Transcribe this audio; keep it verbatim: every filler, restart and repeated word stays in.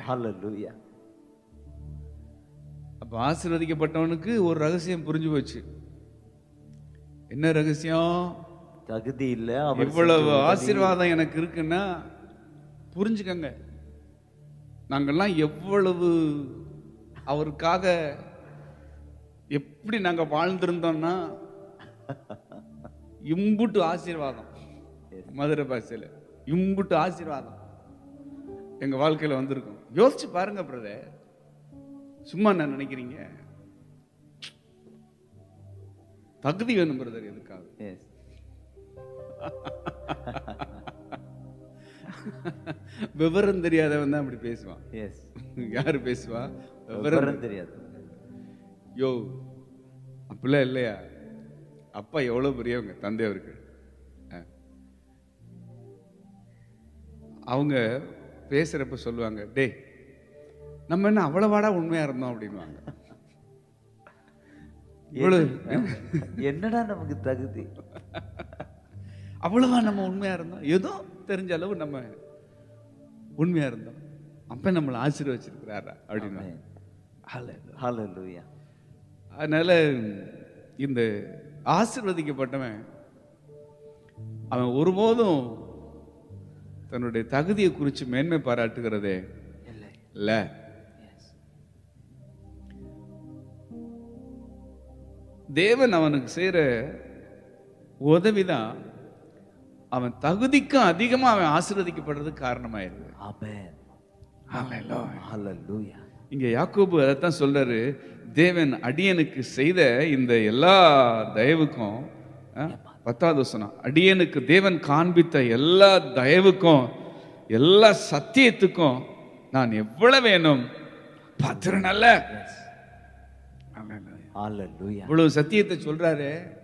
ஹalleluya. அப்ப ஆசீர்வதிக்கப்பட்டவனுக்கு ஒரு ரகசியம் புரிஞ்சு போச்சு. என்ன ரகசியம்? தகுதி இல்ல, இவ்வளவு ஆசீர்வாதம் எனக்கு இருக்குன்னா புரிஞ்சுக்கங்க, நாங்கெல்லாம் எவ்வளவு அவருக்காக எப்படி நாங்க வாழ்ந்திருந்தோம்னா இம்புட்டு ஆசீர்வாதம். மதுரை பாஷையில இம்புட்டு ஆசீர்வாதம் எங்க வாழ்க்கையில வந்திருக்கும். யோசிச்சு பாருங்க பிரதர். சும்மா என்ன நினைக்கிறீங்க? தகுதி வேணும் பிரதர். எதுக்காக? விவரம் தெரியாதவன் தான் அப்படி பேசுவான். யாரு பேசுவா? விவரம் தெரியாது. யோ அப்படிலாம் இல்லையா? அப்பா எவ்வளவு பெரியவங்க, தந்தை அவர்கள். அவங்க பேசுறப்ப சொல்லுவாங்க, டே நம்ம என்ன அவ்வளவாடா உண்மையா இருந்தோம் அப்படின்வாங்க. என்னடா நமக்கு தகுதி, அவ்வளவா நம்ம உண்மையா இருந்தோம், ஏதோ தெரிஞ்ச அளவு நம்ம உண்மையா இருந்தோம், அப்ப நம்மளை ஆசீர்வச்சிருக்கிறாரா அப்படின்னு. ஹalleluya. அதனால இந்த ஆசீர்வதிக்கப்பட்டவன் அவன் ஒருபோதும் தன்னுடைய தகுதியை குறித்து மேன்மை பாராட்டுகிறதே இல்ல. தேவன் அவனுக்கு செய்யற உதவிதான் அவன் தகுதிக்கும் அதிகமா அவன் ஆசீர்வதிக்கப்படுறதுக்கு காரணமாயிருக்கு. இங்க யாக்கோபு அதைத்தான் சொல்றாரு, தேவன் அடியனுக்கு செய்த இந்த எல்லா தயவுக்கும், பத்தாவது வசனம், அடியனுக்கு தேவன் காண்பித்த எல்லா தயவுக்கும் எல்லா சத்தியத்துக்கும் நான் எவ்வளவு வேணும் பாத்திரம். நல்ல இவ்வளவு சத்தியத்தை சொல்றாரு.